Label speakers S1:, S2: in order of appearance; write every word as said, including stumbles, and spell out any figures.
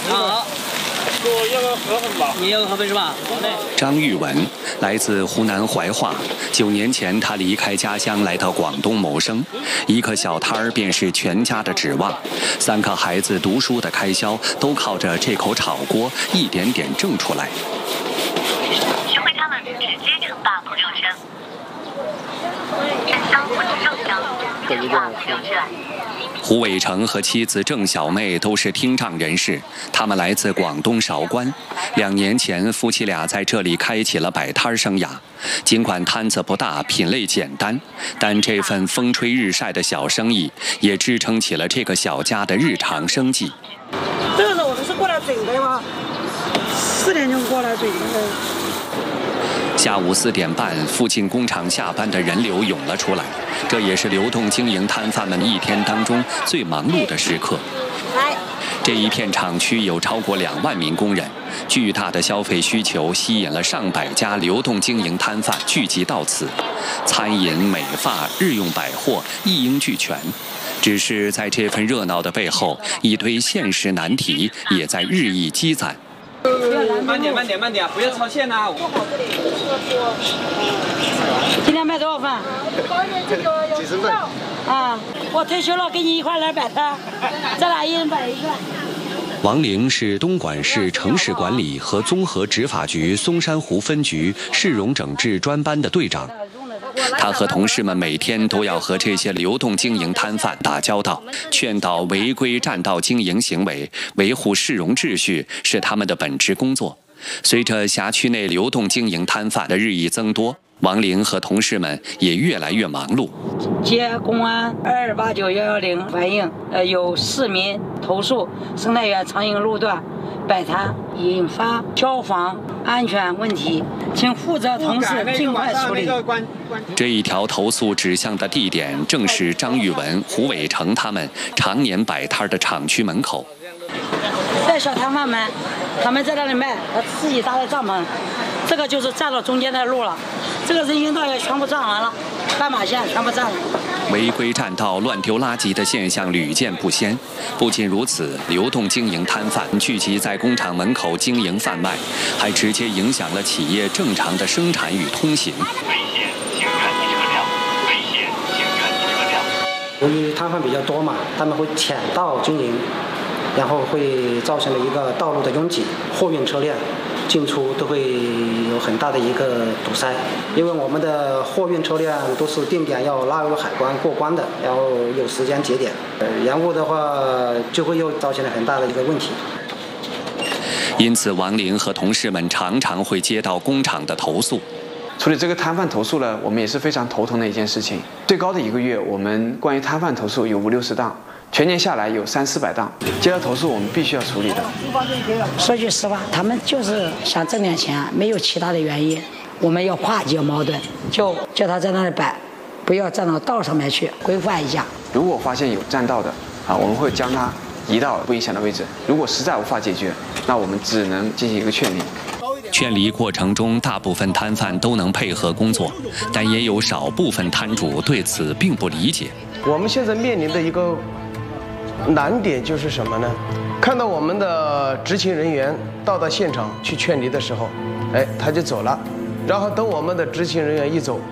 S1: 好。给我要个河粉吧。你要个河粉是吧？好嘞。
S2: 张玉文来自湖南怀化，九年前他离开家乡来到广东谋生，一个小摊儿便是全家的指望，三个孩子读书的开销都靠着这口炒锅一点点挣出来。
S3: 徐汇他们直接乘大浦六圈，山乡或者正乡，乘大浦六圈。
S2: 胡伟成和妻子郑小妹都是听障人士，他们来自广东韶关。两年前，夫妻俩在这里开启了摆摊生涯。尽管摊子不大，品类简单，但这份风吹日晒的小生意也支撑起了这个小家的日常生计。
S4: 这个肉是过来整的吗？四点钟过来整的。
S2: 下午四点半，附近工厂下班的人流涌了出来，这也是流动经营摊贩们一天当中最忙碌的时刻。这一片厂区有超过两万名工人，巨大的消费需求吸引了上百家流动经营摊贩聚集到此，餐饮、美发、日用百货一应俱全。只是在这份热闹的背后，一堆现实难题也在日益积攒。
S1: 慢点，慢点，慢点，不要超限呐！
S4: 今天卖多少份？
S5: 几十份。
S4: 啊，我退休了，跟你一块来摆摊，咱俩一人摆一个。
S2: 王玲是东莞市城市管理和综合执法局松山湖分局市容整治专班的队长。他和同事们每天都要和这些流动经营摊贩打交道，劝导违规占道经营行为，维护市容秩序是他们的本职工作。随着辖区内流动经营摊贩的日益增多，王玲和同事们也越来越忙碌。
S4: 接公安二八九幺幺零反映，呃，有市民投诉生态园长营路段摆摊引发消防安全问题，请负责同事尽快处理。
S2: 这一条投诉指向的地点正是张玉文、胡伟成他们常年摆摊的厂区门口。
S4: 在小摊贩们，他们在那里卖，他自己搭的帐篷，这个就是占了中间的路了。这个人行道也全部占完了，斑马线全部占了。
S2: 违规占道、乱丢垃圾的现象屡见不鲜。不仅如此，流动经营摊贩聚集在工厂门口经营贩卖，还直接影响了企业正常的生产与通行。
S3: 危险，请看车辆。危险，请看车辆。
S6: 由于摊贩比较多嘛，他们会抢道经营，然后会造成了一个道路的拥挤，货运车辆进出都会有很大的一个堵塞，因为我们的货运车辆都是定点要纳入海关过关的，然后有时间节点，呃，延误的话就会又造成了很大的一个问题。
S2: 因此，王玲和同事们常常会接到工厂的投诉。
S7: 处理这个摊贩投诉呢，我们也是非常头疼的一件事情。最高的一个月，我们关于摊贩投诉有五六十档。全年下来有三四百档，接到投诉我们必须要处理的。
S4: 说句实话，他们就是想挣点钱，没有其他的原因。我们要化解矛盾，就叫他在那里摆，不要站到道上面去，规范一下。
S7: 如果发现有占道的啊，我们会将他移到不影响的位置。如果实在无法解决，那我们只能进行一个劝离。
S2: 劝离过程中，大部分摊贩都能配合工作，但也有少部分摊主对此并不理解。
S5: 我们现在面临的一个难点就是什么呢？看到我们的执勤人员到达现场去劝离的时候，哎，他就走了，然后等我们的执勤人员一走，